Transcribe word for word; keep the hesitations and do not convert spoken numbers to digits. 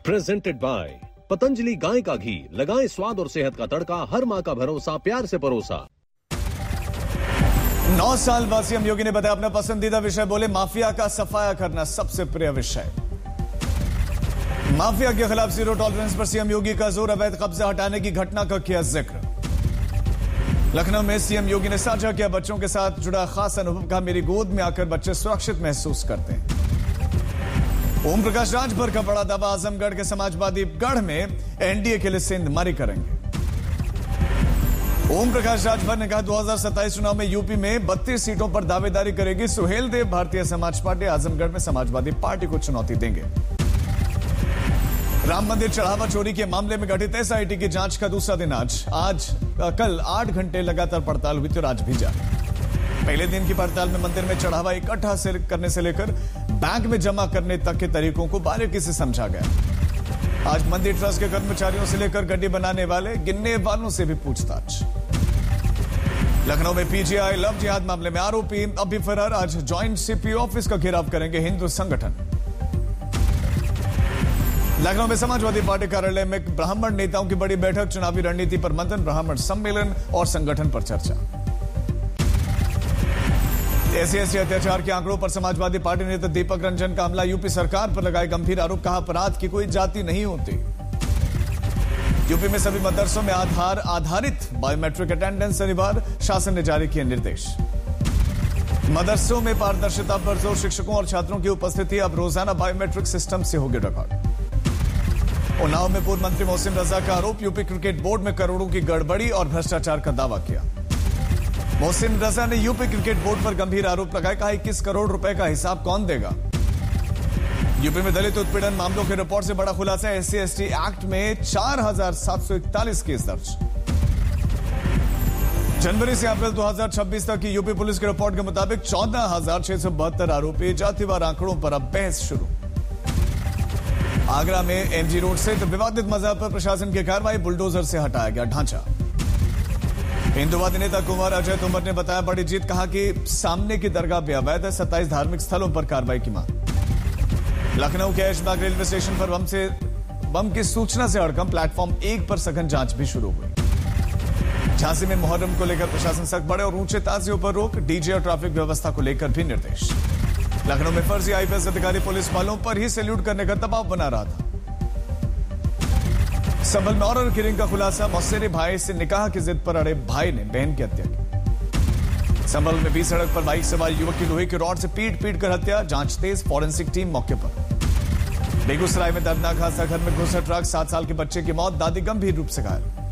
Presented by Patanjali गाय का घी, लगाएं स्वाद और सेहत का तड़का, हर माँ का भरोसा, प्यार से परोसा। नौ साल बाद सीएम योगी ने बताया अपना पसंदीदा विषय, बोले माफिया का सफाया करना सबसे प्रिय विषय। माफिया के खिलाफ जीरो टॉलरेंस पर सीएम योगी का जोर, अवैध कब्जा हटाने की घटना का किया जिक्र। लखनऊ में सीएम योगी ने साझा किया बच्चों के साथ जुड़ा खास अनुभव, कहा मेरी गोद में आकर बच्चे सुरक्षित महसूस करते हैं। ओम प्रकाश राजभर का बड़ा दावा, आजमगढ़ के समाजवादी गढ़ में एनडीए के लिए सेंधमारी करेंगे। ओम प्रकाश राजभर ने कहा दो हज़ार सत्ताईस चुनाव में यूपी में बत्तीस सीटों पर दावेदारी करेगी सुहेल देव। भारतीय समाज पार्टी आजमगढ़ में समाजवादी पार्टी को चुनौती देंगे। राम मंदिर चढ़ावा चोरी के मामले में गठित एसआईटी की जांच का दूसरा दिन आज आज कल आठ घंटे लगातार पड़ताल हुई तो आज भी जारी। पहले दिन की पड़ताल में मंदिर में चढ़ावा इकट्ठा से करने से लेकर बैंक में जमा करने तक के तरीकों को बारीकी से समझा गया। आज मंदिर ट्रस्ट के कर्मचारियों से लेकर गड्डी बनाने वाले गिनने वालों से भी पूछताछ। लखनऊ में पीजीआई लव जिहाद मामले में आरोपी अब भी फरार, आज ज्वाइंट सीपी ऑफिस का घेराव करेंगे हिंदू संगठन। लखनऊ में समाजवादी पार्टी कार्यालय में ब्राह्मण नेताओं की बड़ी बैठक, चुनावी रणनीति पर मंथन, ब्राह्मण सम्मेलन और संगठन पर चर्चा। एससी एसटी अत्याचार के आंकड़ों पर समाजवादी पार्टी नेता दीपक रंजन का हमला, यूपी सरकार पर लगाए गंभीर आरोप, कहा अपराध की कोई जाति नहीं होती। यूपी में सभी मदरसों में आधार आधारित बायोमेट्रिक अटेंडेंस अनिवार्य, शासन ने जारी किए निर्देश। मदरसों में पारदर्शिता पर जोर, शिक्षकों और छात्रों की उपस्थिति अब रोजाना बायोमेट्रिक सिस्टम से होगी रिकॉर्ड। उन्नाव में पूर्व मंत्री मोहसिन रजा का आरोप, यूपी क्रिकेट बोर्ड में करोड़ों की गड़बड़ी और भ्रष्टाचार का दावा किया। मोहसिन रजा ने यूपी क्रिकेट बोर्ड पर गंभीर आरोप लगाए, कहा इक्कीस करोड़ रुपए का हिसाब कौन देगा। यूपी में दलित उत्पीड़न मामलों की रिपोर्ट से बड़ा खुलासा, एससी एसटी एक्ट में चार हजार सात सौ इकतालीस केस दर्ज। जनवरी से अप्रैल दो हज़ार छब्बीस तक की यूपी पुलिस की रिपोर्ट के मुताबिक चौदह हजार छह सौ बहत्तर आरोपी, जातिवार आंकड़ों पर अब बहस शुरू। आगरा में एमजी रोड से विवादित मज़ार पर प्रशासन की कार्रवाई, बुलडोजर से हटाया गया ढांचा। हिंदुवादी नेता कुमार अजय तोमर ने बताया बड़ी जीत, कहा कि सामने की दरगाह पे अवैध है, सत्ताईस धार्मिक स्थलों पर कार्रवाई की मांग। लखनऊ के ऐशबाग रेलवे स्टेशन पर बम से बम की सूचना से हड़कंप, प्लेटफॉर्म एक पर सघन जांच भी शुरू हुई। झांसी में मुहर्रम को लेकर प्रशासन सख्त, बड़े और ऊंचे ताजियों पर रोक, डीजे और ट्रैफिक व्यवस्था को लेकर भी निर्देश। लखनऊ में फर्जी आईपीएस अधिकारी पुलिस वालों पर ही सैल्यूट करने का दबाव बना रहा था। संभल में ऑनर किलिंग का खुलासा, मौसेरे भाई से निकाह की जिद पर अड़े भाई ने बहन की हत्या की। संभल में बीच सड़क पर बाइक सवार युवक की लोहे की रॉड से पीट पीट कर हत्या, जांच तेज, फॉरेंसिक टीम मौके पर। बेगूसराय में दर्दनाक हादसा, घर में घुसा ट्रक, सात साल के बच्चे की मौत, दादी गंभीर रूप से घायल।